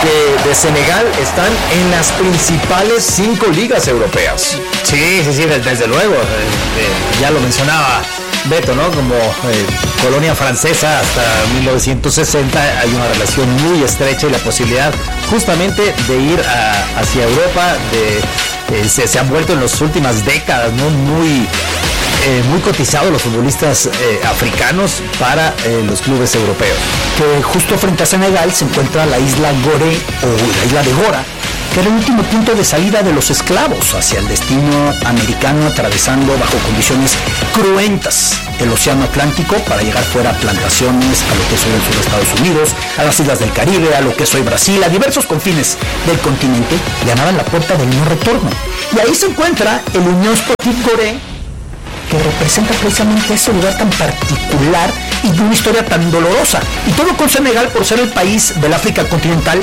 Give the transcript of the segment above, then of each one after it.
que de Senegal están en las principales 5 ligas europeas. Sí, desde luego. Ya lo mencionaba Beto, ¿no? Como colonia francesa hasta 1960 hay una relación muy estrecha y la posibilidad justamente de ir hacia Europa se han vuelto en las últimas décadas, ¿no? Muy cotizados los futbolistas africanos para los clubes europeos. Que justo frente a Senegal se encuentra la isla Gorée o la isla de Gora, que era el último punto de salida de los esclavos hacia el destino americano, atravesando bajo condiciones cruentas el océano Atlántico para llegar fuera a plantaciones, a lo que es hoy el sur de Estados Unidos, a las islas del Caribe, a lo que es hoy Brasil, a diversos confines del continente, llamaban la puerta del no retorno. Y ahí se encuentra el Unión Sportive Gorée, que representa precisamente ese lugar tan particular y de una historia tan dolorosa. Y todo con Senegal por ser el país del África continental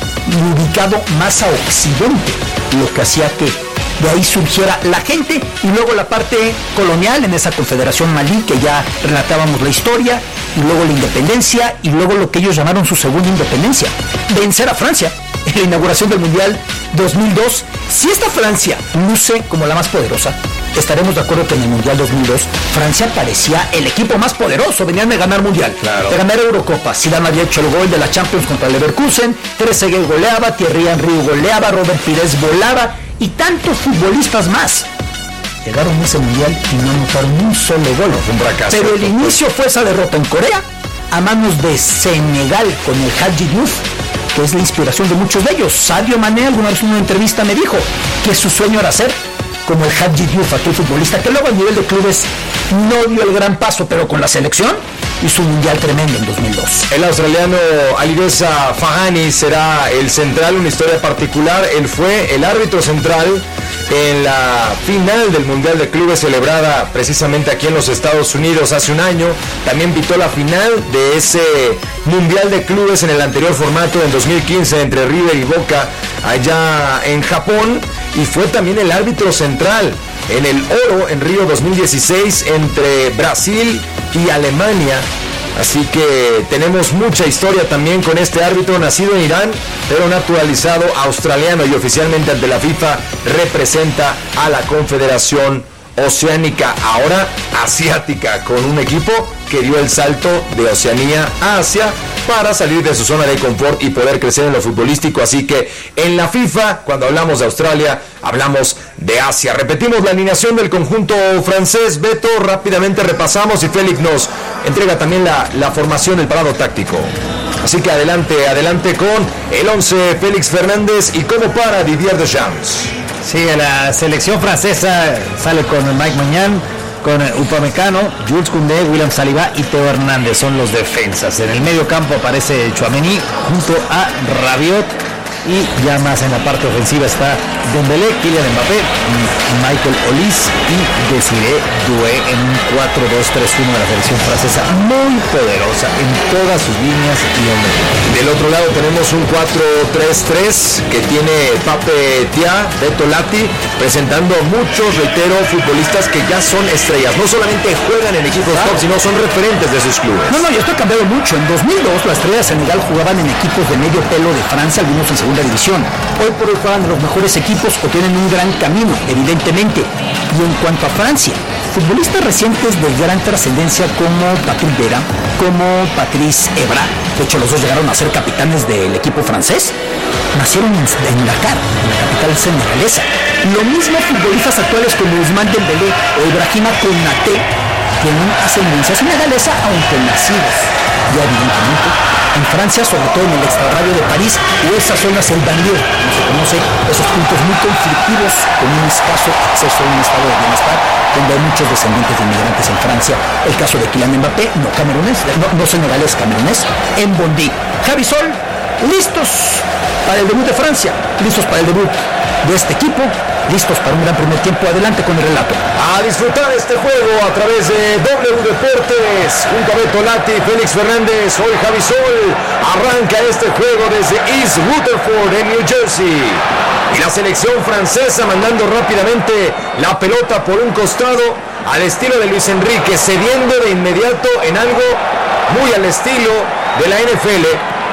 ubicado más a occidente, lo que hacía que de ahí surgiera la gente y luego la parte colonial en esa confederación malí que ya relatábamos la historia, y luego la independencia y luego lo que ellos llamaron su segunda independencia, vencer a Francia en la inauguración del Mundial 2002. Si esta Francia luce como la más poderosa, estaremos de acuerdo que en el Mundial 2002 Francia parecía el equipo más poderoso, venían de ganar Mundial, de ganar Eurocopa. Zidane había hecho el gol de la Champions contra el Leverkusen, Trezeguet goleaba, Thierry Henry goleaba, Robert Pires volaba y tantos futbolistas más. Llegaron a ese Mundial y no anotaron un solo gol. Un fracaso. Pero el inicio fue esa derrota en Corea a manos de Senegal con el Hadji Diouf, que es la inspiración de muchos de ellos. Sadio Mané alguna vez en una entrevista me dijo que su sueño era ser como el Hadji Diouf, aquel futbolista que luego a nivel de clubes no dio el gran paso, pero con la selección hizo un mundial tremendo en 2002. El australiano Alireza Fahani será el central, una historia particular. Él fue el árbitro central en la final del Mundial de Clubes celebrada precisamente aquí en los Estados Unidos hace un año. También pitó la final de ese Mundial de Clubes en el anterior formato en 2015 entre River y Boca allá en Japón, y fue también el árbitro central en el oro en Río 2016 entre Brasil y Alemania. Así que tenemos mucha historia también con este árbitro nacido en Irán, pero naturalizado australiano, y oficialmente ante la FIFA representa a la Confederación Oceánica, ahora asiática, con un equipo que dio el salto de Oceanía a Asia para salir de su zona de confort y poder crecer en lo futbolístico. Así que en la FIFA, cuando hablamos de Australia, hablamos de Asia. Repetimos la alineación del conjunto francés. Beto, rápidamente repasamos y Félix nos entrega también la formación, el parado táctico. Así que adelante con el 11 Félix Fernández y cómo para Didier Deschamps. Sí, la selección francesa sale con Mike Maignan, con Upamecano, Jules Koundé, William Saliba y Theo Hernández, son los defensas. En el medio campo aparece Tchouaméni junto a Rabiot, y ya más en la parte ofensiva está Dembélé, Kylian Mbappé, Michael Olise y Désiré Doué en un 4-2-3-1 de la selección francesa, muy poderosa en todas sus líneas y hombres. Del otro lado tenemos un 4-3-3 que tiene Pape Tia, Beto Lati, presentando muchos, reitero, futbolistas que ya son estrellas. No solamente juegan en equipos top, sino son referentes de sus clubes. No, y esto ha cambiado mucho. En 2002 las estrellas de Senegal jugaban en equipos de medio pelo de Francia, algunos en segunda división. Hoy por hoy juegan los mejores equipos o tienen un gran camino, evidentemente. Y en cuanto a Francia, futbolistas recientes de gran trascendencia como Patrick Vieira, como Patrice Evra, de hecho los dos llegaron a ser capitanes del equipo francés, nacieron en Dakar, en la capital senegalesa. Lo mismo futbolistas actuales como Ousmane Dembélé o Ibrahima Konaté tienen ascendencia senegalesa, aunque nacidos ya evidentemente en Francia, sobre todo en el extrarradio de París o esa zona el banlieue, como se conoce, esos puntos muy conflictivos con un escaso acceso a un estado de bienestar, donde hay muchos descendientes de inmigrantes en Francia. El caso de Kylian Mbappé, no senegalés, camerunés, en Bondy. Javi Sol, listos para el debut de Francia, listos para el debut de este equipo, listos para un gran primer tiempo. Adelante con el relato. A disfrutar este juego a través de W Deportes, junto a Beto Lati, Félix Fernández, hoy Javi Sol. Arranca este juego desde East Rutherford en New Jersey. Y la selección francesa mandando rápidamente la pelota por un costado al estilo de Luis Enrique, cediendo de inmediato en algo muy al estilo de la NFL.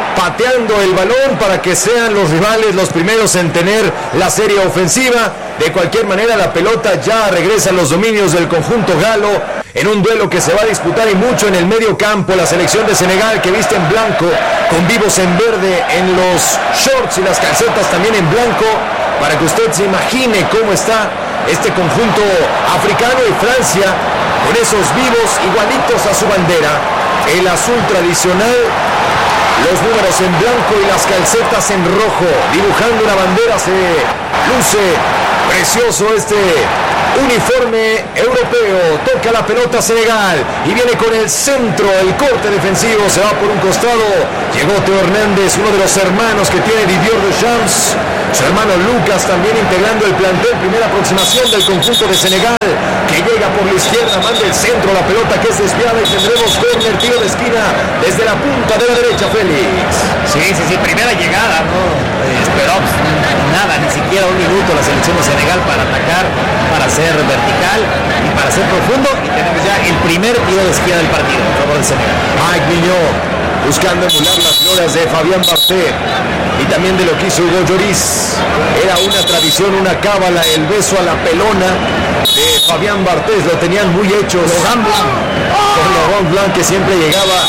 pateando el balón para que sean los rivales los primeros en tener la serie ofensiva. De cualquier manera, la pelota ya regresa a los dominios del conjunto galo en un duelo que se va a disputar y mucho en el medio campo. La selección de Senegal, que viste en blanco con vivos en verde en los shorts y las calcetas también en blanco, para que usted se imagine cómo está este conjunto africano, y Francia con esos vivos igualitos a su bandera, el azul tradicional, los números en blanco y las calcetas en rojo, dibujando una bandera. Se luce precioso este uniforme europeo. Toca la pelota Senegal y viene con el centro, el corte defensivo, se va por un costado. Llegó Teo Hernández, uno de los hermanos que tiene Didier Deschamps, su hermano Lucas también integrando el plantel. Primera aproximación del conjunto de Senegal, que llega por la izquierda, manda el centro, la pelota que es desviada y tendremos córner, tiro de esquina desde la punta de la derecha, Félix. Sí, primera llegada, ¿no? Esperó nada, ni siquiera un minuto la selección de Senegal para atacar, para ser vertical y para ser profundo, y tenemos ya el primer tiro de esquina del partido a favor de Senegal. Mike Mignon buscando emular las glorias de Fabián Barthez y también de lo que hizo Hugo Lloris. Era una tradición, una cábala, el beso a la pelona de Fabián Barthez, lo tenían muy hecho con Laurent Blanc, que siempre llegaba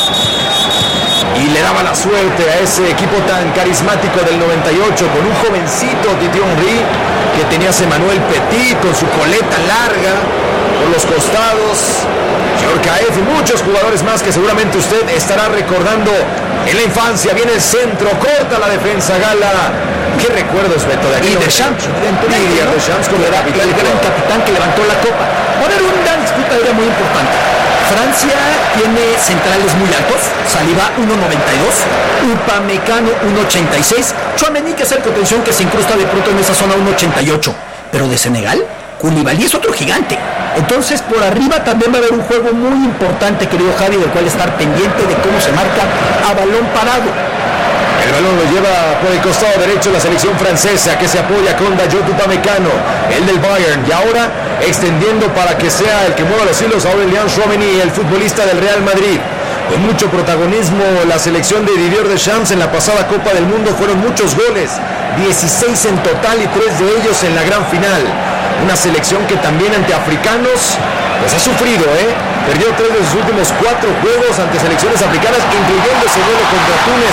y le daba la suerte a ese equipo tan carismático del 98, con un jovencito Titi Henry que tenía a Emmanuel Petit con su coleta larga por los costados, Djorkaeff y muchos jugadores más que seguramente usted estará recordando en la infancia. Viene el centro, corta la defensa gala. ¿Qué recuerdos, Beto, de aquí? Y Deschamps, Didier Deschamps como el gran capitán que levantó la copa. Va a haber una disputa aérea muy importante. Francia tiene centrales muy altos, Saliba 1.92, Upamecano 1.86, Tchouaméni, que es el contención que se incrusta de pronto en esa zona, 1.88. Pero de Senegal, Koulibaly es otro gigante. Entonces por arriba también va a haber un juego muy importante, querido Javi, del cual estar pendiente de cómo se marca a balón parado. El balón lo lleva por el costado derecho la selección francesa, que se apoya con Dayot Upamecano, el del Bayern, y ahora extendiendo para que sea el que mueva los hilos a Aurélien Tchouaméni, el futbolista del Real Madrid. Con mucho protagonismo la selección de Didier Deschamps en la pasada Copa del Mundo, fueron muchos goles, 16 en total y 3 de ellos en la gran final. Una selección que también ante africanos pues ha sufrido, perdió 3 de sus últimos 4 juegos ante selecciones africanas, incluyendo ese duelo contra Túnez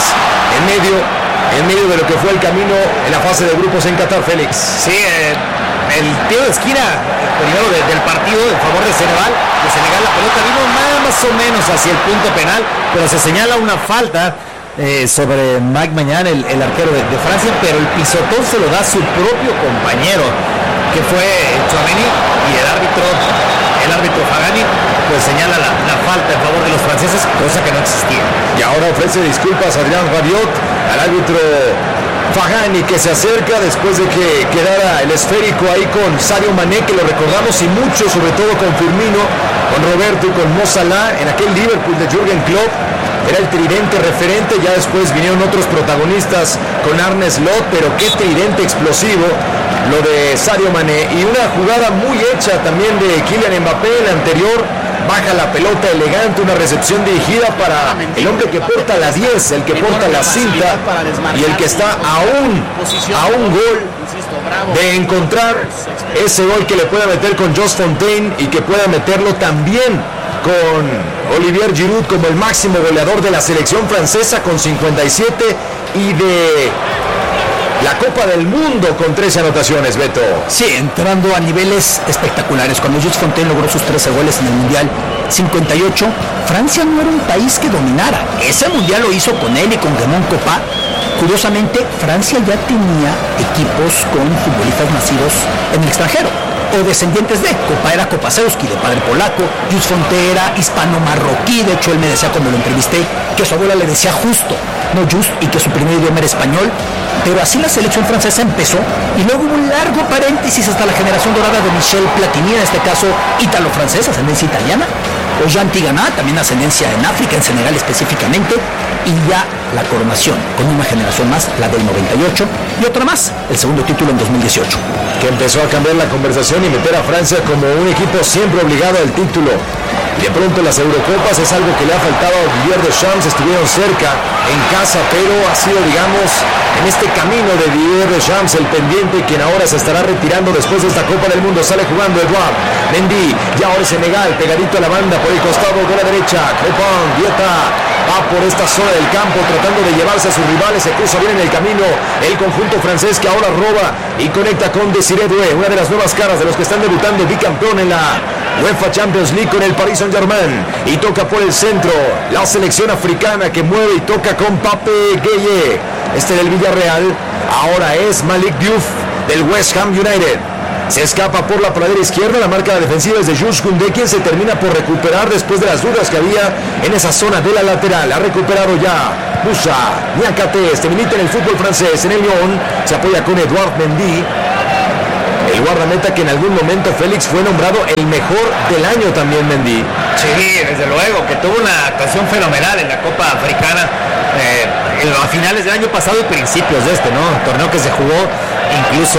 en medio de lo que fue el camino en la fase de grupos en Qatar, Félix. Sí, el tiro de esquina primero del partido en favor de Senegal. La pelota vino más o menos hacia el punto penal, pero se señala una falta sobre Mike Maignan, el arquero de Francia, pero el pisotón se lo da su propio compañero, que fue Tchouaméni, y el árbitro Fagani pues señala la falta en favor de los franceses, cosa que no existía. Y ahora ofrece disculpas a Adrien Rabiot, al árbitro Fagani, que se acerca después de que quedara el esférico ahí con Sadio Mané, que lo recordamos y mucho, sobre todo con Firmino, con Roberto y con Mo Salah en aquel Liverpool de Jürgen Klopp. Era el tridente referente, ya después vinieron otros protagonistas con Arne Slot, pero qué tridente explosivo lo de Sadio Mané. Y una jugada muy hecha también de Kylian Mbappé, el anterior, baja la pelota elegante, una recepción dirigida para el hombre que porta la 10, el que porta la cinta y el que está a un gol de encontrar ese gol que le pueda meter con Jos Fontaine y que pueda meterlo también con Olivier Giroud como el máximo goleador de la selección francesa con 57 y de la Copa del Mundo con 13 anotaciones, Beto. Sí, entrando a niveles espectaculares. Cuando Jos Fontaine logró sus 13 goles en el Mundial 58, Francia no era un país que dominara. Ese Mundial lo hizo con él y con Raymond Kopa. Curiosamente, Francia ya tenía equipos con futbolistas nacidos en el extranjero o descendientes de. Kopa era Kopacewski, de padre polaco. Jos Fontaine era hispano-marroquí. De hecho, él me decía cuando lo entrevisté que su abuela le decía Justo, no Just, y que su primer idioma era español. Pero así la selección francesa empezó, y luego hubo un largo paréntesis hasta la generación dorada de Michel Platini, en este caso ítalo-francesa, ascendencia italiana, o Jean Tigana, también ascendencia en África, en Senegal específicamente, y ya la coronación con una generación más, la del 98, y otra más, el segundo título en 2018. Que empezó a cambiar la conversación y meter a Francia como un equipo siempre obligado al título. De pronto las Eurocopas es algo que le ha faltado a Didier Deschamps. Estuvieron cerca en casa, pero ha sido, digamos, en este camino de Didier Deschamps el pendiente, quien ahora se estará retirando después de esta Copa del Mundo. Sale jugando Edouard Mendy, y ahora Senegal pegadito a la banda por el costado de la derecha. Crépin Dieta va por esta zona del campo tratando de llevarse a sus rivales. Se cruza bien en el camino el conjunto francés, que ahora roba y conecta con Désiré Doué, una de las nuevas caras de los que están debutando, bicampeón en la UEFA Champions League con el Paris Saint-Germain. Y toca por el centro la selección africana, que mueve y toca con Pape Gueye, del Villarreal. Ahora es Malik Diouf del West Ham United. Se escapa por la pradera izquierda. La marca defensiva es de Jules Koundé, quien se termina por recuperar después de las dudas que había en esa zona de la lateral. Ha recuperado ya Moussa Niakate. Milita en el fútbol francés, en el Lyon. Se apoya con Edouard Mendy, el guardameta que en algún momento Félix fue nombrado el mejor del año también, Mendy. Sí, desde luego, que tuvo una actuación fenomenal en la Copa Africana a finales del año pasado y principios de ¿no? Torneo que se jugó incluso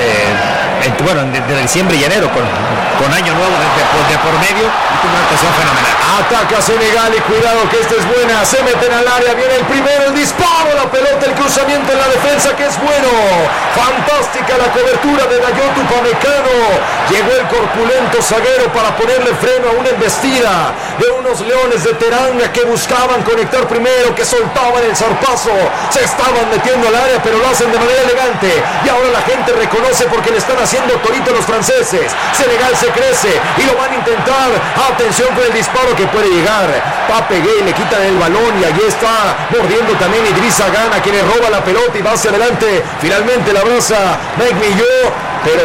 de diciembre y enero con año nuevo de por medio, y tuvo una actuación fenomenal. Ataca Senegal y cuidado que esta es buena. Se meten al área, viene el primero, el disparo, la pelota, el cruzamiento en la defensa, que es bueno. Fantástica la cobertura de Dayot Upamecano. Llegó el corpulento zaguero para ponerle freno a una embestida de unos leones de Teranga que buscaban conectar primero, que soltaban el zarpazo. Se estaban metiendo al área, pero lo hacen de manera elegante. Y ahora la gente reconoce porque le están haciendo torito a los franceses. Senegal se crece y lo van a intentar. Atención con el disparo que puede llegar. Pape Gueye, le quitan el balón y allí está mordiendo también Idrissa Gana, quien le roba la pelota y va hacia adelante. Finalmente la abraza Mike Millot. Pero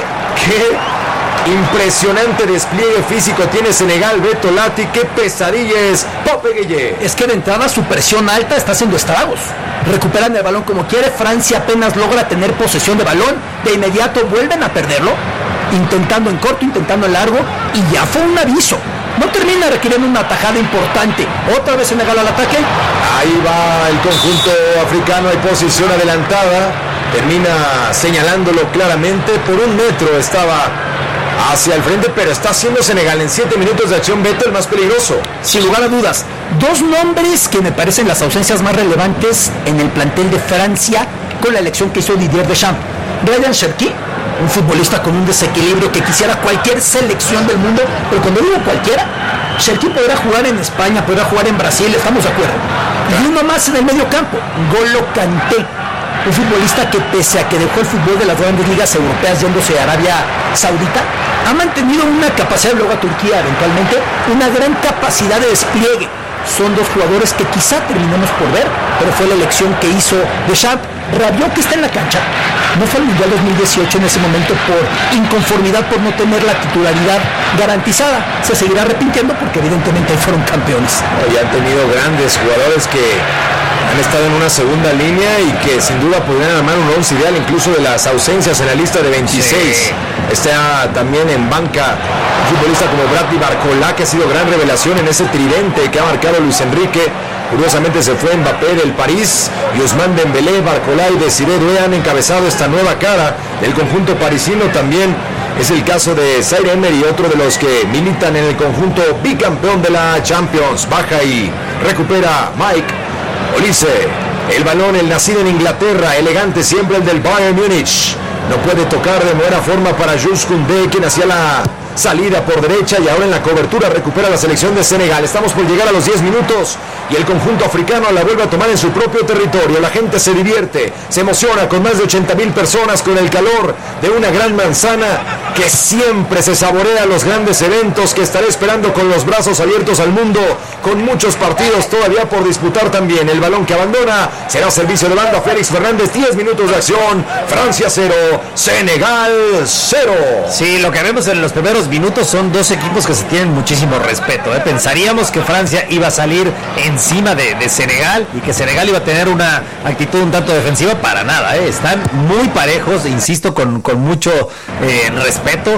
qué impresionante despliegue físico tiene Senegal. Beto Lati, qué pesadilla es Pape Gueye. Es que de entrada su presión alta está haciendo estragos. Recuperan el balón como quiere. Francia apenas logra tener posesión de balón. De inmediato vuelven a perderlo, intentando en corto, intentando en largo, y ya fue un aviso. No termina requiriendo una tajada importante. Otra vez Senegal al ataque. Ahí va el conjunto africano, hay posición adelantada. Termina señalándolo claramente. Por 1 metro estaba hacia el frente, pero está haciendo Senegal en 7 minutos de acción, Beto, el más peligroso. Sin lugar a dudas. 2 nombres que me parecen las ausencias más relevantes en el plantel de Francia con la elección que hizo Didier Deschamps. Ryan Cherki, un futbolista con un desequilibrio que quisiera cualquier selección del mundo, pero cuando digo cualquiera, Cherki podrá jugar en España, podrá jugar en Brasil, estamos de acuerdo. Y uno más en el medio campo, N'Golo Kanté, un futbolista que, pese a que dejó el fútbol de las grandes ligas europeas yéndose a Arabia Saudita, ha mantenido una capacidad, luego a Turquía eventualmente, una gran capacidad de despliegue. Son 2 jugadores que quizá terminemos por ver, pero fue la elección que hizo Deschamps. Rabiot, que está en la cancha, no fue al Mundial 2018 en ese momento por inconformidad por no tener la titularidad garantizada. Se seguirá arrepintiendo porque evidentemente fueron campeones. Y han tenido grandes jugadores que han estado en una segunda línea y que sin duda podrían armar un 11 ideal, incluso de las ausencias en la lista de 26. Sí. Está también en banca un futbolista como Bradley Barcola, que ha sido gran revelación en ese tridente que ha marcado Luis Enrique. Curiosamente se fue Mbappé del París, y Ousmane Dembélé, Barcola y Désiré Doué han encabezado esta nueva cara del conjunto parisino. También es el caso de Zaire Emery, otro de los que militan en el conjunto bicampeón de la Champions. Baja y recupera Mike Olise. El balón, el nacido en Inglaterra, elegante siempre el del Bayern Múnich. No puede tocar de buena forma para Jules Koundé, quien hacía la salida por derecha, y ahora en la cobertura recupera la selección de Senegal. Estamos por llegar a los 10 minutos y el conjunto africano la vuelve a tomar en su propio territorio. La gente se divierte, se emociona con más de 80,000 personas, con el calor de una gran manzana que siempre se saborea los grandes eventos, que estaré esperando con los brazos abiertos al mundo, con muchos partidos todavía por disputar también. El balón que abandona será servicio de banda. Félix Fernández, 10 minutos de acción. Francia 0, Senegal 0. Sí, lo que vemos en los primeros minutos son 2 equipos que se tienen muchísimo respeto. Pensaríamos que Francia iba a salir encima de Senegal y que Senegal iba a tener una actitud un tanto defensiva. Para nada, están muy parejos, insisto, con mucho respeto,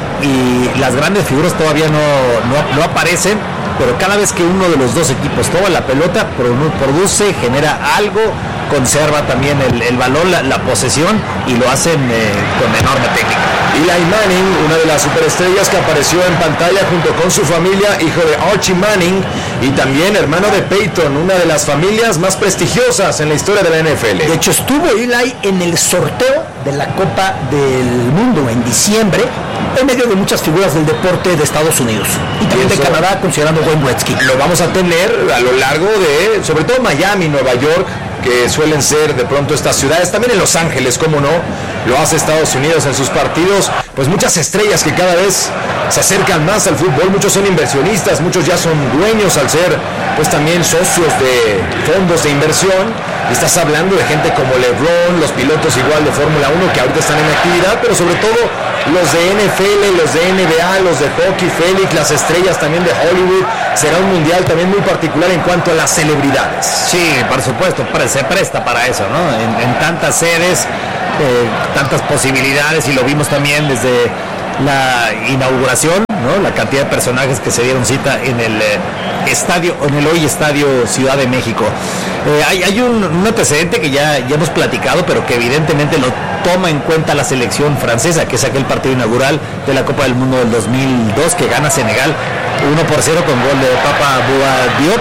y las grandes figuras todavía no aparecen, pero cada vez que uno de los 2 equipos toma la pelota, produce, genera algo, conserva también el balón, la posesión, y lo hacen con enorme técnica. Eli Manning, una de las superestrellas que apareció en pantalla junto con su familia, hijo de Archie Manning y también hermano de Peyton, una de las familias más prestigiosas en la historia de la NFL. De hecho, estuvo Eli en el sorteo de la Copa del Mundo en diciembre, en medio de muchas figuras del deporte de Estados Unidos y también de Canadá, considerando Wayne Gretzky. Lo vamos a tener a lo largo de, sobre todo Miami, Nueva York, que suelen ser de pronto estas ciudades, también en Los Ángeles, cómo no, lo hace Estados Unidos en sus partidos, pues muchas estrellas que cada vez se acercan más al fútbol, muchos son inversionistas, muchos ya son dueños al ser pues también socios de fondos de inversión, y estás hablando de gente como LeBron, los pilotos igual de Fórmula 1 que ahorita están en actividad, pero sobre todo los de NFL, los de NBA, los de hockey, Félix, las estrellas también de Hollywood. Será un mundial también muy particular en cuanto a las celebridades. Sí, por supuesto, se presta para eso, ¿no? En tantas sedes, tantas posibilidades, y lo vimos también desde la inauguración, ¿no? La cantidad de personajes que se dieron cita en el estadio, en el hoy Estadio Ciudad de México. Hay un antecedente que ya hemos platicado, pero que evidentemente lo toma en cuenta la selección francesa, que es aquel partido inaugural de la Copa del Mundo del 2002 que gana Senegal 1-0 con gol de Papa Bouba Diop,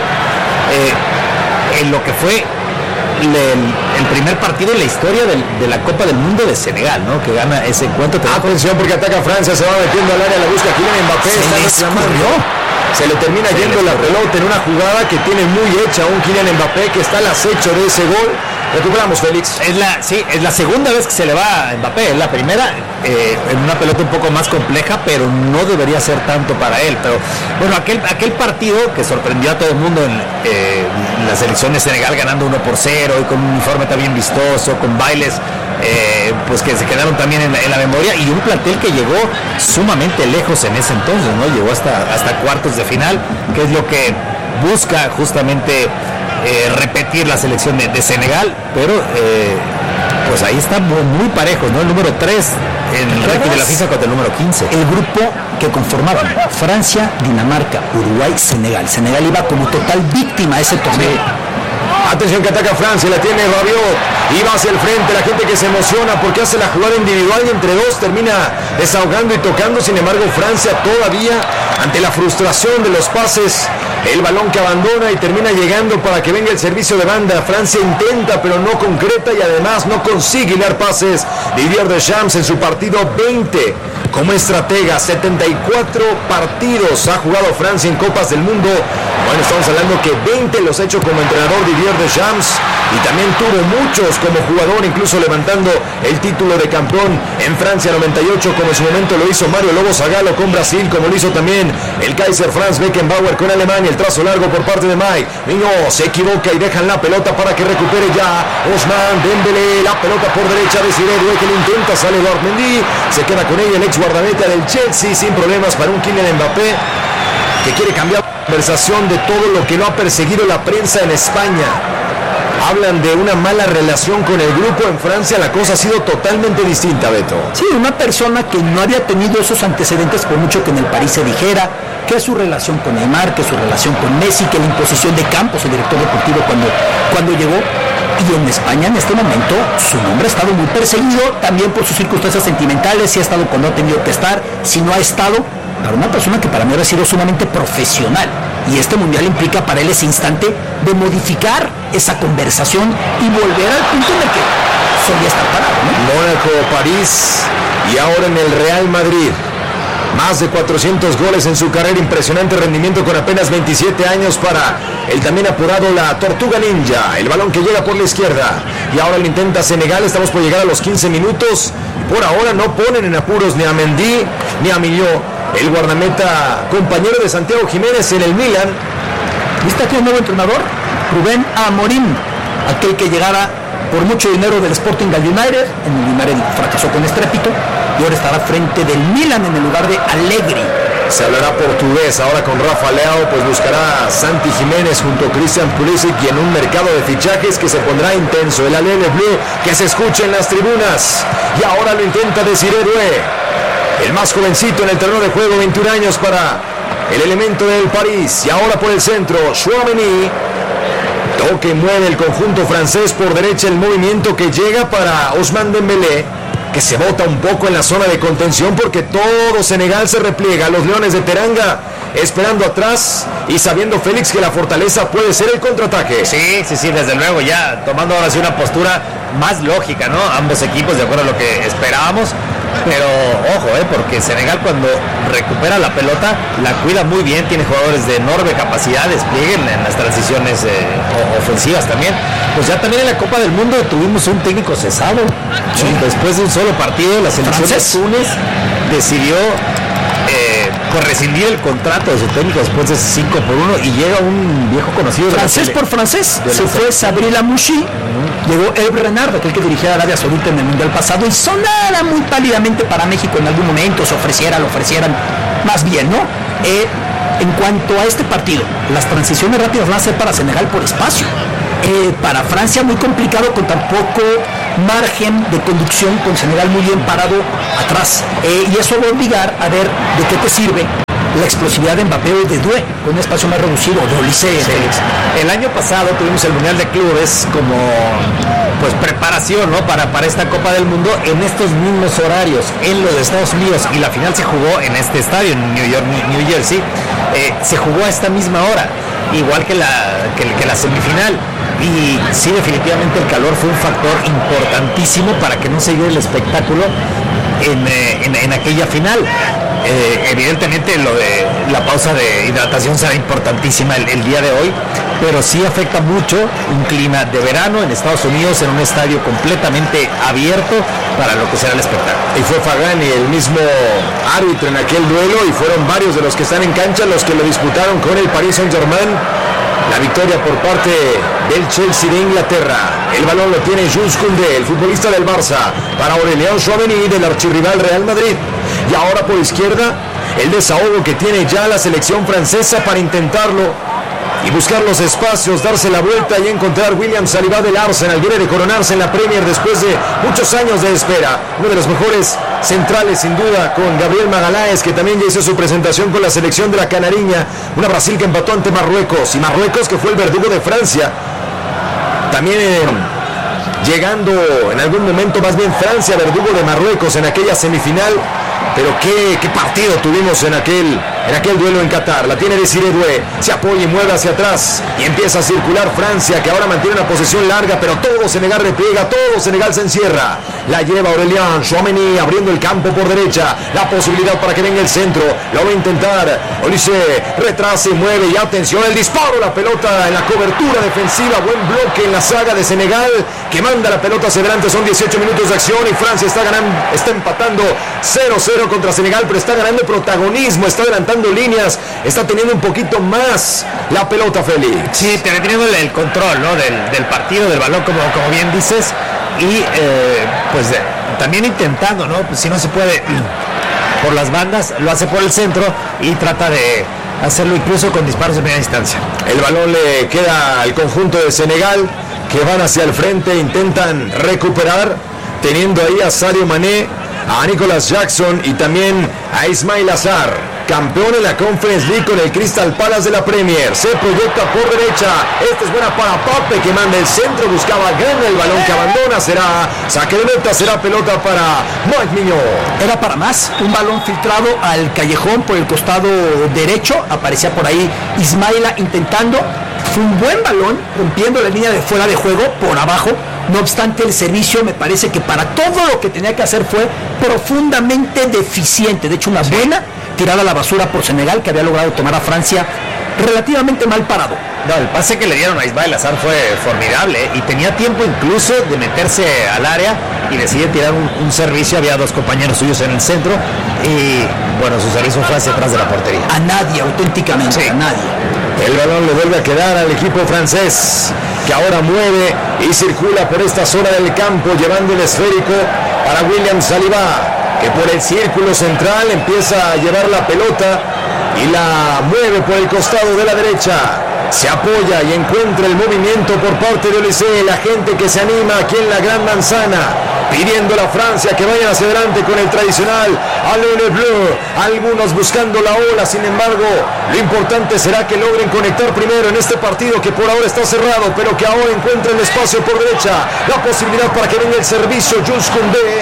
en lo que fue el primer partido en la historia de la Copa del Mundo de Senegal, ¿no? Que gana ese encuentro. Atención, porque ataca Francia, se va metiendo al área, la busca Kylian Mbappé, está reclamando. Se le termina yendo la pelota en una jugada que tiene muy hecha un Kylian Mbappé que está al acecho de ese gol. Recuperamos, Félix. Es la segunda vez que se le va a Mbappé. Es la primera en una pelota un poco más compleja, pero no debería ser tanto para él. Pero bueno, aquel partido que sorprendió a todo el mundo en la selección de Senegal ganando 1-0 y con un uniforme también vistoso, con bailes pues que se quedaron también en la memoria, y un plantel que llegó sumamente lejos en ese entonces, ¿no? Llegó hasta cuartos de final, que es lo que busca justamente repetir la selección de Senegal, pero pues ahí está muy parejo, ¿no? El número 3 en el ranking de la FIFA contra el número 15. El grupo que conformaban Francia, Dinamarca, Uruguay, Senegal. Senegal iba como total víctima a ese torneo. Atención que ataca Francia, la tiene Rabiot y va hacia el frente, la gente que se emociona porque hace la jugada individual y entre dos termina desahogando y tocando. Sin embargo, Francia todavía ante la frustración de los pases, el balón que abandona y termina llegando para que venga el servicio de banda. Francia intenta pero no concreta y además no consigue hilar pases. Didier Deschamps en su partido 20 como estratega, 74 partidos ha jugado Francia en Copas del Mundo. Bueno, estamos hablando que 20 los ha hecho como entrenador Didier Deschamps y también tuvo muchos como jugador, incluso levantando el título de campeón en Francia 98, como en su momento lo hizo Mario Lobo Zagallo con Brasil, como lo hizo también el Kaiser Franz Beckenbauer con Alemania. El trazo largo por parte de Mike Mignot, se equivoca y dejan la pelota para que recupere ya Ousmane Dembélé, la pelota por derecha de Desiré Doué que lo intenta, sale Edouard Mendy, se queda con ella el ex guardameta del Chelsea, sin problemas para un Kylian Mbappé que quiere cambiar la conversación de todo lo que lo ha perseguido la prensa en España. Hablan de una mala relación con el grupo en Francia, la cosa ha sido totalmente distinta, Beto. Sí, una persona que no había tenido esos antecedentes, por mucho que en el París se dijera que su relación con Neymar, que su relación con Messi, que la imposición de Campos, el director deportivo, cuando llegó. Y en España en este momento su nombre ha estado muy perseguido, también por sus circunstancias sentimentales, si ha estado cuando ha tenido que estar, si no ha estado, para una persona que para mí ha sido sumamente profesional. Y este mundial implica para él ese instante de modificar esa conversación y volver al punto en el que solía estar parado, ¿no? Mónaco, París y ahora en el Real Madrid. Más de 400 goles en su carrera, impresionante rendimiento con apenas 27 años para el también apurado la Tortuga Ninja. El balón que llega por la izquierda y ahora lo intenta Senegal, estamos por llegar a los 15 minutos. Por ahora no ponen en apuros ni a Mendy ni a Mignot, el guardameta compañero de Santiago Jiménez en el Milan. ¿Viste aquí un nuevo entrenador? Rubén Amorim, aquel que llegara por mucho dinero del Sporting al United. En el United fracasó con estrépito y ahora estará frente del Milan en el lugar de Allegri. Se hablará portugués ahora con Rafa Leao, pues buscará a Santi Jiménez junto a Christian Pulisic y en un mercado de fichajes que se pondrá intenso. El Alele Bleu que se escucha en las tribunas y ahora lo intenta Desiré Doué, el más jovencito en el terreno de juego, 21 años para el elemento del París. Y ahora por el centro, Tchouaméni. Toque mueve el conjunto francés por derecha, el movimiento que llega para Ousmane Dembélé, que se bota un poco en la zona de contención porque todo Senegal se repliega. Los Leones de Teranga esperando atrás y sabiendo Félix que la fortaleza puede ser el contraataque. Sí, desde luego, ya tomando ahora sí una postura más lógica, ¿no? Ambos equipos de acuerdo a lo que esperábamos, pero ojo, porque Senegal cuando recupera la pelota la cuida muy bien, tiene jugadores de enorme capacidad, despliegue en las transiciones ofensivas también. Pues ya también en la Copa del Mundo tuvimos un técnico cesado. Sí. Después de un solo partido, la selección de Túnez decidió rescindir el contrato de su técnico después de 5-1 y llega un viejo conocido francés por francés, se fue Sabri Lamouchi, llegó Hervé Renard, aquel que dirigía a Arabia Saudita en el Mundial pasado, y sonara muy pálidamente para México en algún momento, lo ofrecieran más bien, ¿no? En cuanto a este partido, las transiciones rápidas van a ser para Senegal por espacio. Para Francia muy complicado, con tan poco margen de conducción, con Senegal muy bien parado atrás, y eso va a obligar a ver de qué te sirve la explosividad de Mbappé o de Doué con un espacio más reducido, de Olise. Sí. El año pasado tuvimos el Mundial de Clubes como pues preparación, ¿no? para esta Copa del Mundo en estos mismos horarios en los Estados Unidos, y la final se jugó en este estadio en New Jersey, se jugó a esta misma hora, igual que la semifinal. Y sí, definitivamente el calor fue un factor importantísimo para que no se diera el espectáculo en aquella final. Evidentemente lo de la pausa de hidratación será importantísima el día de hoy, pero sí afecta mucho un clima de verano en Estados Unidos, en un estadio completamente abierto para lo que será el espectáculo. Y fue Fagani el mismo árbitro en aquel duelo, y fueron varios de los que están en cancha los que lo disputaron con el Paris Saint-Germain. La victoria por parte del Chelsea de Inglaterra. El balón lo tiene Jules Koundé, el futbolista del Barça, para Aurélien Tchouaméni del archirrival Real Madrid. Y ahora por izquierda, el desahogo que tiene ya la selección francesa para intentarlo y buscar los espacios, darse la vuelta y encontrar William Saliba del Arsenal. Viene de coronarse en la Premier después de muchos años de espera. Uno de los mejores centrales sin duda, con Gabriel Magaláes, que también ya hizo su presentación con la selección de la Canariña. Una Brasil que empató ante Marruecos, y Marruecos que fue el verdugo de Francia. También llegando en algún momento, más bien Francia, verdugo de Marruecos en aquella semifinal. Pero qué partido tuvimos en aquel duelo en Qatar. La tiene Desiré Doué, se apoya y mueve hacia atrás y empieza a circular Francia, que ahora mantiene una posesión larga, pero todo Senegal repliega, todo Senegal se encierra. La lleva Aurélien Tchouaméni abriendo el campo por derecha, la posibilidad para que venga el centro, lo va a intentar Olise, retrasa y mueve, y atención el disparo, la pelota en la cobertura defensiva, buen bloque en la saga de Senegal, que manda la pelota hacia adelante. Son 18 minutos de acción y Francia está empatando 0-0 contra Senegal, pero está ganando protagonismo, está adelantando líneas, está teniendo un poquito más la pelota, Félix. Sí, teniendo el control, ¿no? del partido, del balón, como bien dices, y pues también intentando, ¿no? Pues si no se puede por las bandas, lo hace por el centro y trata de hacerlo incluso con disparos de media distancia. El balón le queda al conjunto de Senegal, que van hacia el frente, intentan recuperar, teniendo ahí a Sadio Mané, a Nicolas Jackson y también a Ismail Azar, campeón en la Conference League con el Crystal Palace de la Premier. Se proyecta por derecha, esta es buena para Pape, que manda el centro, buscaba gana el balón que abandona, será saque de meta, será pelota para Mike Mignon. Era para más, un balón filtrado al callejón por el costado derecho, aparecía por ahí Ismaila intentando. Fue un buen balón, rompiendo la línea de fuera de juego por abajo. No obstante, el servicio me parece que para todo lo que tenía que hacer fue profundamente deficiente. De hecho, una buena tirada a la basura por Senegal, que había logrado tomar a Francia relativamente mal parado. No, el pase que le dieron a Ismail Azar fue formidable, y tenía tiempo incluso de meterse al área y decide tirar un servicio. Había dos compañeros suyos en el centro y bueno, su servicio fue hacia atrás de la portería. A nadie, auténticamente, sí. A nadie. El balón le vuelve a quedar al equipo francés, que ahora mueve y circula por esta zona del campo, llevando el esférico para William Saliba, que por el círculo central empieza a llevar la pelota y la mueve por el costado de la derecha. Se apoya y encuentra el movimiento por parte de Olise, la gente que se anima aquí en la Gran Manzana, pidiendo a la Francia que vayan hacia adelante con el tradicional Allez les Bleus, algunos buscando la ola. Sin embargo, lo importante será que logren conectar primero en este partido, que por ahora está cerrado, pero que ahora encuentra el espacio por derecha, la posibilidad para que venga el servicio. Jules Koundé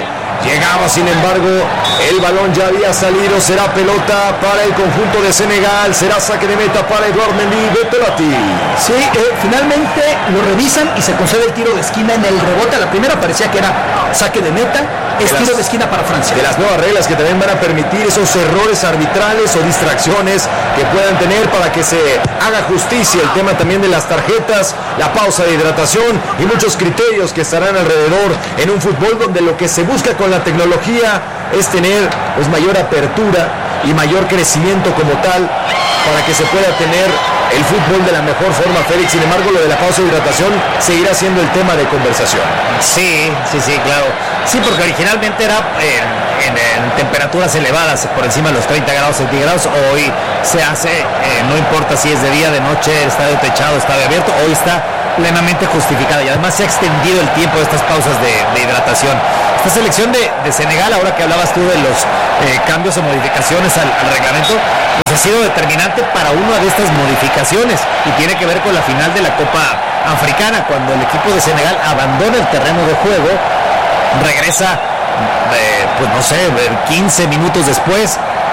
Llegaba, sin embargo, el balón ya había salido, será pelota para el conjunto de Senegal, será saque de meta para Edouard Mendy de Pelati. Sí, finalmente lo revisan y se concede el tiro de esquina en el rebote. La primera parecía que era saque de meta, es tiro de esquina para Francia. De las nuevas reglas que también van a permitir esos errores arbitrales o distracciones que puedan tener para que se haga justicia. El tema también de las tarjetas, la pausa de hidratación y muchos criterios que estarán alrededor en un fútbol donde lo que se busca con la tecnología es tener pues mayor apertura y mayor crecimiento como tal para que se pueda tener el fútbol de la mejor forma, Félix. Sin embargo, lo de la pausa de hidratación seguirá siendo el tema de conversación. Sí, claro. Sí, porque originalmente era en temperaturas elevadas, por encima de los 30 grados centígrados. Hoy se hace, no importa si es de día, de noche, estadio techado, estadio abierto, hoy está plenamente justificada y además se ha extendido el tiempo de estas pausas de hidratación. Esta selección de Senegal, ahora que hablabas tú de los cambios o modificaciones al reglamento, pues ha sido determinante para una de estas modificaciones y tiene que ver con la final de la Copa Africana, cuando el equipo de Senegal abandona el terreno de juego, regresa, pues no sé, 15 minutos después